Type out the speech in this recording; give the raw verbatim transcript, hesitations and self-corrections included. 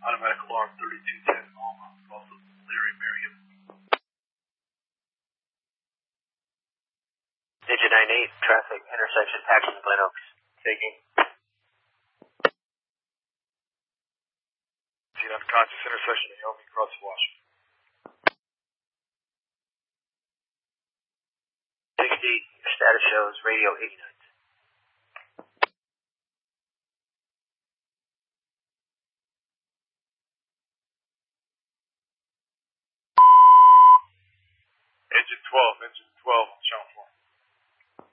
Automatic alarm thirty-two ten Alma. Also Larry Merriam. Digit nine eight, traffic, intersection, taxi, Glen Oaks. Taking. Seen unconscious intersection of Naomi Cross Washington. sixty, your status shows radio eighty-nine. Engine twelve, engine twelve.